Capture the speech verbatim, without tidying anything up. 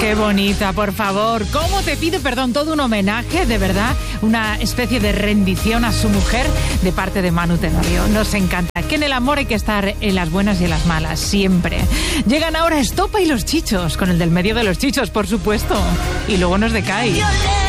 Qué bonita, por favor. ¿Cómo te pido perdón? Todo un homenaje, de verdad. Una especie de rendición a su mujer de parte de Manu Tenorio. Nos encanta. Que en el amor hay que estar en las buenas y en las malas, siempre. Llegan ahora Estopa y los Chichos, con el del medio de los Chichos, por supuesto. Y luego nos decae.